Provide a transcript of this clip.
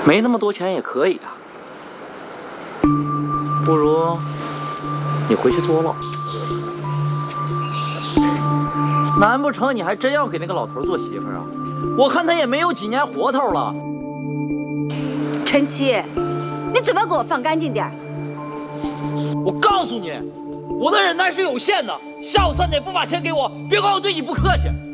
没那么多钱也可以啊，不如你回去坐牢。难不成你还真要给那个老头做媳妇啊？我看他也没有几年活头了。 陈七，你嘴巴给我放干净点。 我告诉你，我的忍耐是有限的。下午3点不把钱给我，别怪我对你不客气。